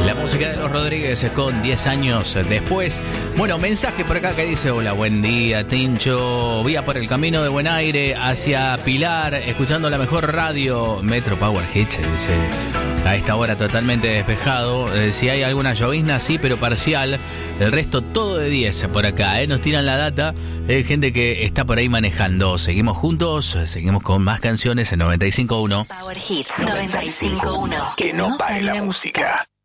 La música de los Rodríguez con 10 años después. Bueno, mensaje por acá que dice: hola, buen día, Tincho. Vía por el camino de Buen Aire hacia Pilar, escuchando la mejor radio, Metro Power Hits, dice. A esta hora totalmente despejado. Si hay alguna llovizna, sí, pero parcial. El resto todo de 10 por acá, Nos tiran la data. Gente que está por ahí manejando. Seguimos juntos, seguimos con más canciones en 95.1. Power Hits 95.1. Que no pare la música.